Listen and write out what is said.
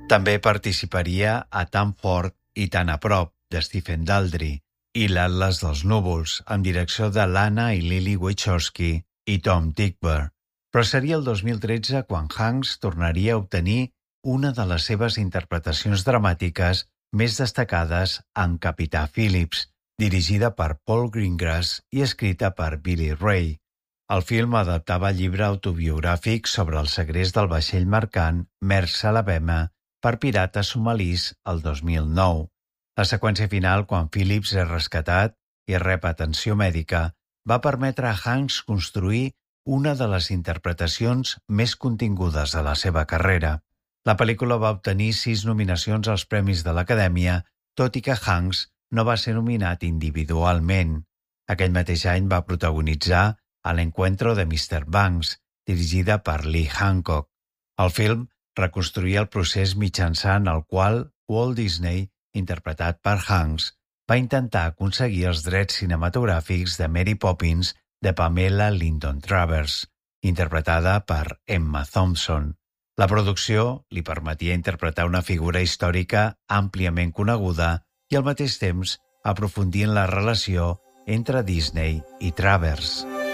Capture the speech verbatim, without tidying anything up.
També participaria a Tan fort i tan a prop, de Stephen Daldry, i L'Atlas dels núvols, amb direcció de Lana i Lily Wachowski i Tom Tykwer. Però seria el dos mil tretze quan Hanks tornaria a obtenir una de les seves interpretacions dramàtiques més destacades en Capità Phillips, dirigida per Paul Greengrass i escrita per Billy Ray. El film adaptava el llibre autobiogràfic sobre el segrest del vaixell mercant Maersk Alabama per pirates somalis el dos mil nou. La seqüència final, quan Phillips és rescatat i rep atenció mèdica, va permetre a Hanks construir una de les interpretacions més contingudes de la seva carrera. La pel·lícula va obtenir sis nominacions als Premis de l'Acadèmia, tot i que Hanks no va ser nominat individualment. Aquell mateix any va protagonitzar a l'Encuentro de mister Banks, dirigida per Lee Hancock. El film reconstruïa el procés mitjançant el qual Walt Disney, interpretat per Hanks, va intentar aconseguir els drets cinematogràfics de Mary Poppins de Pamela Lyndon Travers, interpretada per Emma Thompson. La producció li permetia interpretar una figura històrica àmpliament coneguda i al mateix temps aprofundir en la relació entre Disney i Travers.